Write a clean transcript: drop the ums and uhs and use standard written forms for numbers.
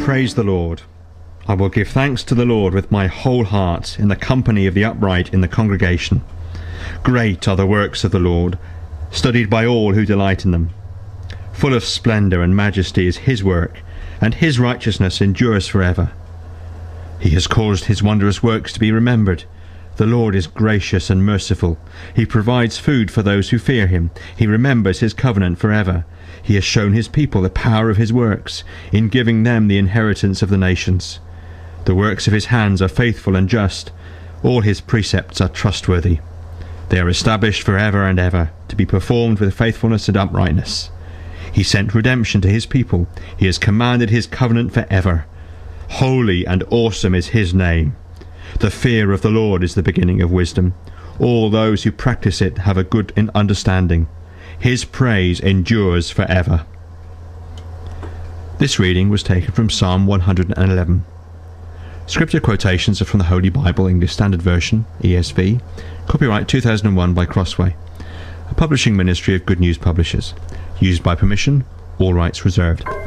Praise the Lord. I will give thanks to the Lord with my whole heart, in the company of the upright in the congregation. Great are the works of the Lord, studied by all who delight in them. Full of splendour and majesty is his work, and his righteousness endures forever. He has caused his wondrous works to be remembered. The Lord is gracious and merciful. He provides food for those who fear him. He remembers his covenant forever. He has shown his people the power of his works, in giving them the inheritance of the nations. The works of his hands are faithful and just. All his precepts are trustworthy. They are established forever and ever, to be performed with faithfulness and uprightness. He sent redemption to his people. He has commanded his covenant forever. Holy and awesome is his name. The fear of the Lord is the beginning of wisdom. All those who practice it have a good understanding. His praise endures forever. This reading was taken from Psalm 111. Scripture quotations are from the Holy Bible, English Standard Version, ESV. Copyright 2001 by Crossway, a publishing ministry of Good News Publishers. Used by permission, all rights reserved.